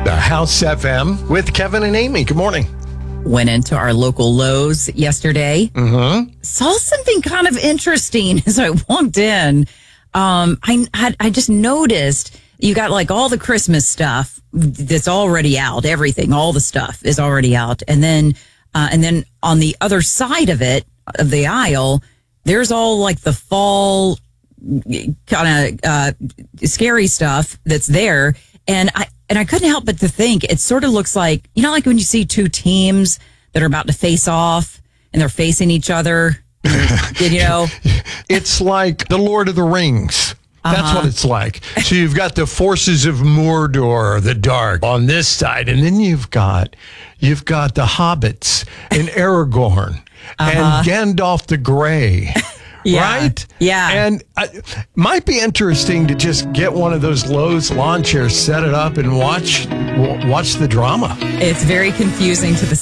The House FM with Kevin and Amy. Good morning. Went into our local Lowe's yesterday. Saw something kind of interesting as I walked in. I just noticed you got like all the Christmas stuff that's already out. Everything, all the stuff is already out, and then on the other side of it, of the aisle, there's all like the fall kind of scary stuff that's there, and I couldn't help but to think it sort of looks like, you know, like when you see two teams that are about to face off and they're facing each other. You know, it's like the Lord of the Rings. That's what it's like. So you've got the forces of Mordor, the dark, on this side, and then you've got the hobbits and Aragorn and Gandalf the Grey. Right? Yeah. And it might be interesting to just get one of those Lowe's lawn chairs, set it up, and watch the drama. It's very confusing to the